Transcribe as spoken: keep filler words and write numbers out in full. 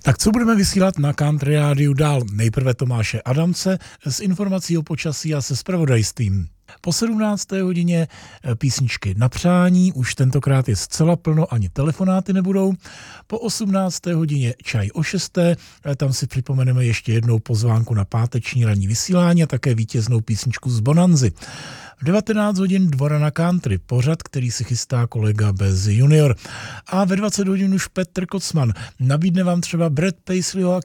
Tak co budeme vysílat na Country Rádiu dál? Nejprve Tomáše Adamce s informací o počasí a se zpravodajstvím. Po sedmnácté hodině písničky na přání, už tentokrát je zcela plno, ani telefonáty nebudou. Po osmnácté hodině čaj o šesté, tam si připomeneme ještě jednou pozvánku na páteční ranní vysílání a také vítěznou písničku z Bonanzy. V devatenáct hodin Dvora na country, pořad, který si chystá kolega Bez junior. A ve dvacet hodin už Petr Kocman nabídne vám třeba Brad Paisleyho a